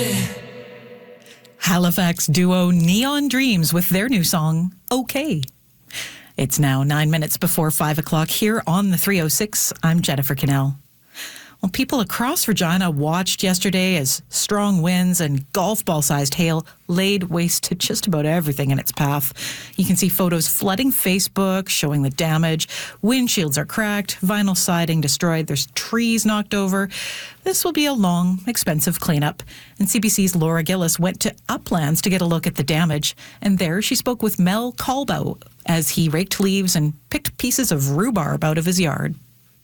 Halifax duo Neon Dreams with their new song, OK. It's now 9 minutes before 5 o'clock here on the 306. I'm Jennifer Cannell. Well, people across Regina watched yesterday as strong winds and golf ball-sized hail laid waste to just about everything in its path. You can see photos flooding Facebook, showing the damage. Windshields are cracked, vinyl siding destroyed, there's trees knocked over. This will be a long, expensive cleanup. And CBC's Laura Gillis went to Uplands to get a look at the damage. And there she spoke with Mel Colbow as he raked leaves and picked pieces of rhubarb out of his yard.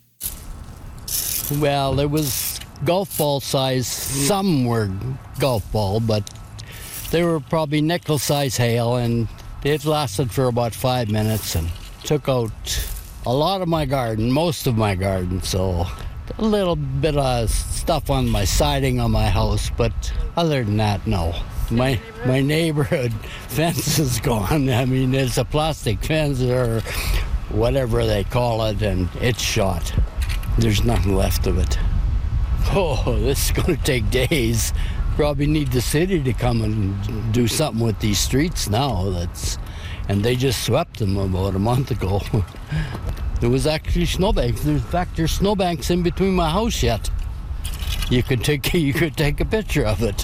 Well, it was golf ball size. Some were golf ball, but they were probably nickel size hail, and it lasted for about 5 minutes and took out a lot of my garden, most of my garden. So a little bit of stuff on my siding on my house, but other than that, no. My neighborhood fence is gone. I mean, it's a plastic fence or whatever they call it, and it's shot. There's nothing left of it. Oh, this is going to take days. Probably need the city to come and do something with these streets now. And they just swept them about a month ago. There was actually snowbanks. In fact, there's snowbanks in between my house yet. You could take a picture of it.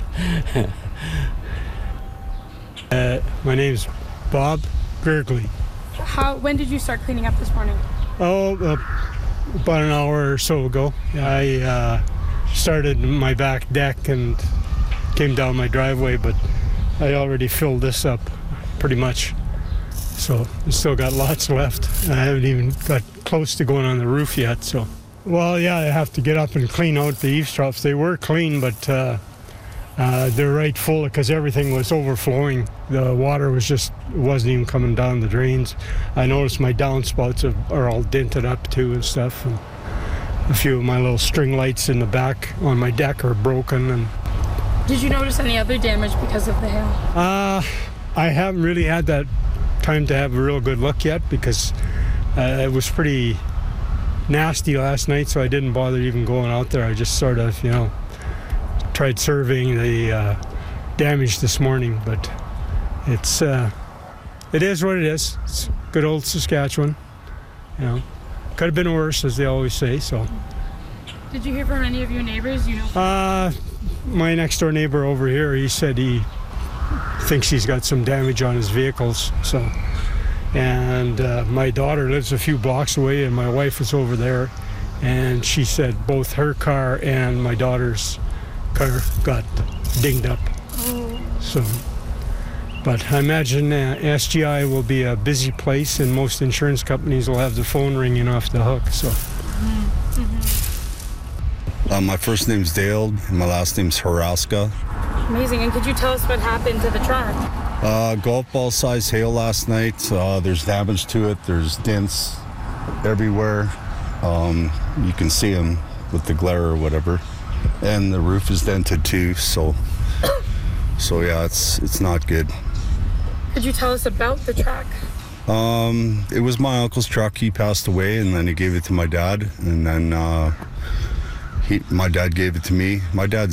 My name's Bob Gergley. When did you start cleaning up this morning? About an hour or so ago. I started my back deck and came down my driveway, but I already filled this up pretty much. So I still got lots left. I haven't even got close to going on the roof yet. So, well, yeah, I have to get up and clean out the eaves troughs. They were clean, but they're right full because everything was overflowing. The water wasn't even coming down the drains. I noticed my downspouts are all dented up too and stuff. And a few of my little string lights in the back on my deck are broken. And did you notice any other damage because of the hail? I haven't really had that time to have a real good look yet because it was pretty nasty last night, so I didn't bother even going out there. I just sort of, tried surveying the damage this morning, but it is what it is. It's good old Saskatchewan. Could have been worse, as they always say. So. Did you hear from any of your neighbors? My next door neighbor over here, he said he thinks he's got some damage on his vehicles. So, and my daughter lives a few blocks away, and my wife was over there, and she said both her car and my daughter's car got dinged up. So, but I imagine SGI will be a busy place, and most insurance companies will have the phone ringing off the hook. So, my first name's Dale, and my last name's Haraska. Amazing. And could you tell us what happened to the track? Golf ball size hail last night. There's damage to it. There's dents everywhere. You can see them with the glare or whatever. And the roof is dented too, so yeah, it's not good. Could you tell us about the truck? It was my uncle's truck. He passed away, and then he gave it to my dad, and then my dad gave it to me. My dad's